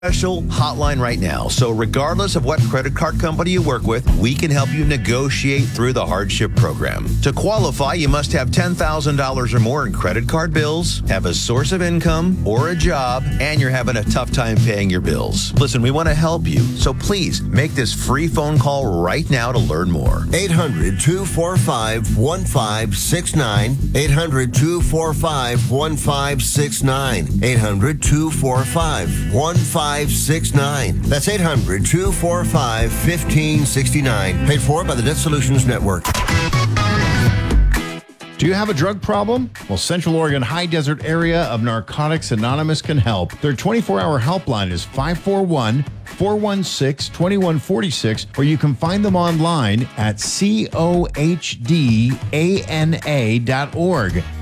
Special hotline right now. So regardless of what credit card company you work with, we can help you negotiate through the hardship program. To qualify, you must have $10,000 or more in credit card bills, have a source of income or a job, and you're having a tough time paying your bills. Listen, we want to help you. So please make this free phone call right now to learn more. 800-245-1569. 800-245-1569. 800-245-1569. That's 800-245-1569. Paid for by the Debt Solutions Network. Do you have a drug problem? Well, Central Oregon High Desert Area of Narcotics Anonymous can help. Their 24-hour helpline is 541-416-2146, or you can find them online at cohdana.org.